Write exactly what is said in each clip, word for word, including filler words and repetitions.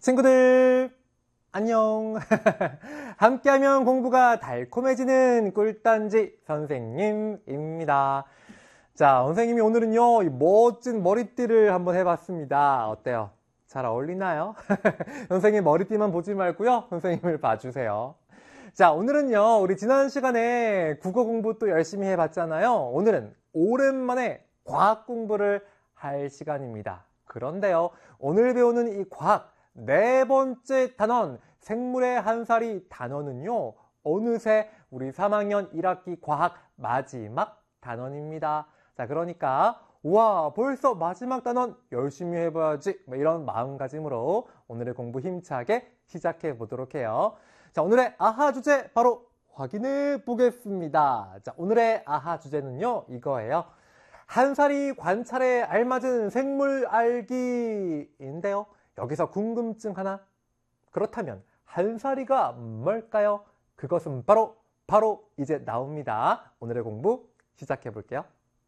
친구들 안녕. 함께하면 공부가 달콤해지는 꿀단지 선생님입니다. 자, 선생님이 오늘은요 이 멋진 머리띠를 한번 해봤습니다. 어때요? 잘 어울리나요? 선생님 머리띠만 보지 말고요 선생님을 봐주세요. 자, 오늘은요 우리 지난 시간에 국어 공부 또 열심히 해봤잖아요. 오늘은 오랜만에 과학 공부를 할 시간입니다. 그런데요, 오늘 배우는 이 과학 네 번째 단원, 생물의 한살이 단원은요, 어느새 우리 삼 학년 일 학기 과학 마지막 단원입니다. 자, 그러니까 우와, 벌써 마지막 단원 열심히 해봐야지, 뭐 이런 마음가짐으로 오늘의 공부 힘차게 시작해 보도록 해요. 자, 오늘의 아하 주제 바로 확인해 보겠습니다. 자, 오늘의 아하 주제는요, 이거예요. 한살이 관찰에 알맞은 생물 알기인데요. 여기서 궁금증 하나. 그렇다면 한살이가 뭘까요? 그것은 바로 바로 이제 나옵니다. 오늘의 공부 시작해 볼게요.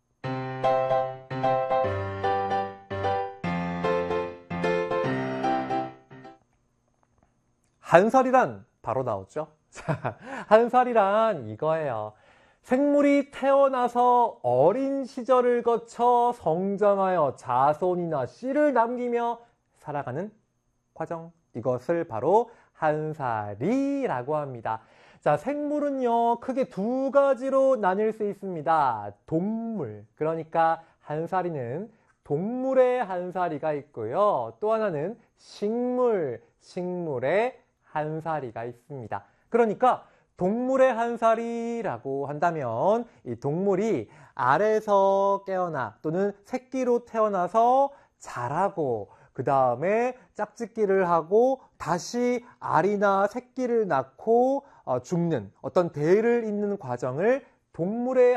한살이란 바로 나오죠. 자, 한살이란 이거예요. 생물이 태어나서 어린 시절을 거쳐 성장하여 자손이나 씨를 남기며 살아가는 과정, 이것을 바로 한살이라고 합니다. 자, 생물은요 크게 두 가지로 나뉠 수 있습니다. 동물, 그러니까 한살이는 동물의 한살이가 있고요, 또 하나는 식물, 식물의 한살이가 있습니다. 그러니까 동물의 한살이라고 한다면 이 동물이 알에서 깨어나 또는 새끼로 태어나서 자라고 그 다음에 짝짓기를 하고 다시 알이나 새끼를 낳고 어, 죽는 어떤 대를 잇는 과정을 동물의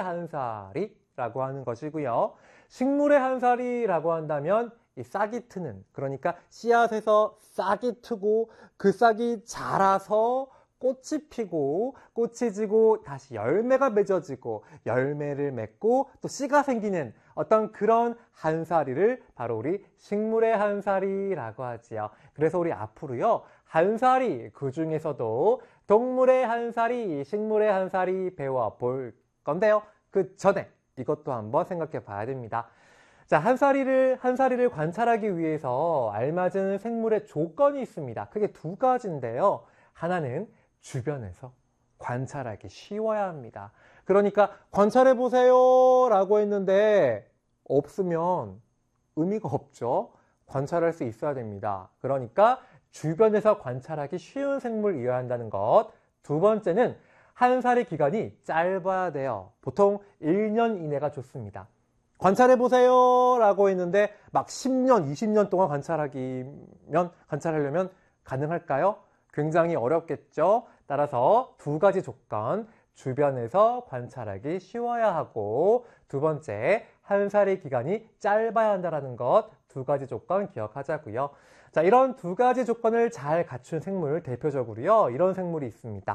한살이라고 하는 것이고요. 식물의 한살이라고 한다면 이 싹이 트는, 그러니까 씨앗에서 싹이 트고 그 싹이 자라서 꽃이 피고 꽃이 지고 다시 열매가 맺어지고 열매를 맺고 또 씨가 생기는 어떤 그런 한살이를 바로 우리 식물의 한살이라고 하지요. 그래서 우리 앞으로요 한살이, 그 중에서도 동물의 한살이, 식물의 한살이 배워볼 건데요, 그 전에 이것도 한번 생각해 봐야 됩니다. 자, 한살이를, 한살이를 관찰하기 위해서 알맞은 생물의 조건이 있습니다. 크게 두 가지인데요. 하나는 주변에서 관찰하기 쉬워야 합니다. 그러니까 관찰해 보세요 라고 했는데 없으면 의미가 없죠. 관찰할 수 있어야 됩니다. 그러니까 주변에서 관찰하기 쉬운 생물이어야 한다는 것. 두 번째는 한살이 기간이 짧아야 돼요. 보통 일 년 이내가 좋습니다. 관찰해 보세요 라고 했는데 막 십 년, 이십 년 동안 관찰하기면, 관찰하려면 가능할까요? 굉장히 어렵겠죠. 따라서 두 가지 조건, 주변에서 관찰하기 쉬워야 하고, 두 번째, 한살이 기간이 짧아야 한다는 것, 두 가지 조건 기억하자고요. 자, 이런 두 가지 조건을 잘 갖춘 생물, 대표적으로요 이런 생물이 있습니다.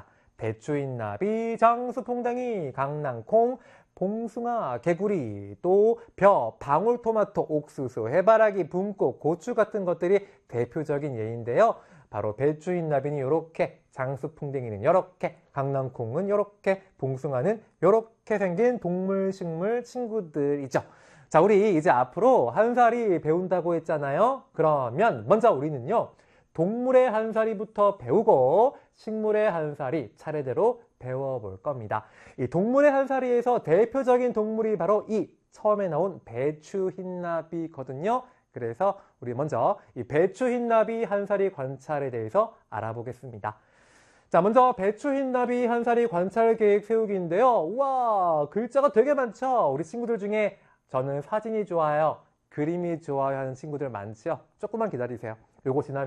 배추흰나비, 장수풍뎅이, 강낭콩, 봉숭아, 개구리, 또 벼, 방울토마토, 옥수수, 해바라기, 붕꽃, 고추 같은 것들이 대표적인 예인데요. 바로 배추흰나비는 이렇게, 장수풍뎅이는 이렇게, 강낭콩은 이렇게, 봉숭아는 이렇게 생긴 동물, 식물 친구들이죠. 자, 우리 이제 앞으로 한살이 배운다고 했잖아요. 그러면 먼저 우리는요 동물의 한살이부터 배우고 식물의 한살이 차례대로 배워볼 겁니다. 이 동물의 한살이에서 대표적인 동물이 바로 이 처음에 나온 배추흰나비거든요. 그래서 우리 먼저 이 배추흰나비 한살이 관찰에 대해서 알아보겠습니다. 자, 먼저 배추흰나비 한살이 관찰 계획 세우기인데요. 우와, 글자가 되게 많죠? 우리 친구들 중에 저는 사진이 좋아요, 그림이 좋아요 하는 친구들 많죠? 조금만 기다리세요. 요거 지나면